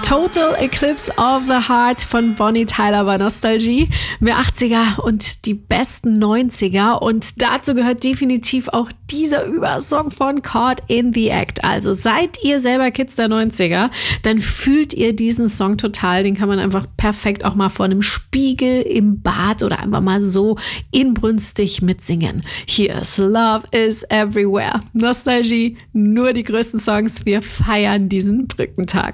Total Eclipse of the Heart von Bonnie Tyler war Nostalgie. Mehr 80er und die besten 90er. Und dazu gehört definitiv auch dieser Übersong von Caught in the Act. Also seid ihr selber Kids der 90er, dann fühlt ihr diesen Song total. Den kann man einfach perfekt auch mal vor einem Spiegel im Bad oder einfach mal so inbrünstig mitsingen. Hier ist Love is Everywhere. Nostalgie, nur die größten Songs. Wir feiern diesen Brückentag.